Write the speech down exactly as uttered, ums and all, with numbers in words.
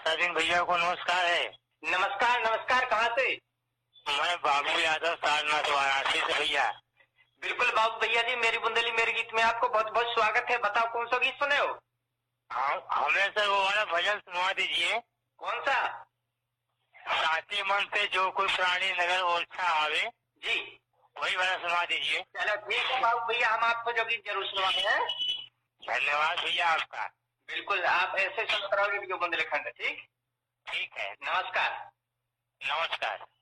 माता सिंह भैया को नमस्कार है। नमस्कार नमस्कार। कहाँ से? मैं बाबू यादव सारनाथ वाराणसी से भैया। बिल्कुल बाबू भैया जी, मेरी बुंदेली मेरे गीत में आपको बहुत बहुत स्वागत है। बताओ कौन सा गीत सुने हो? हाँ, हमें सर वो वाला भजन सुनवा दीजिए। कौन सा? साथी मन से जो कोई प्राणी नगर ओरछा आवे, जी वही वाला सुनवा दीजिए। चलो ठीक है बाबू भैया, हम आपको जो गीत जरूर सुनवाते हैं। धन्यवाद भैया आपका। बिल्कुल, आप ऐसे सुनते रहोगे जो बुंदेली खंड। ठीक ठीक है, नमस्कार। नमस्कार।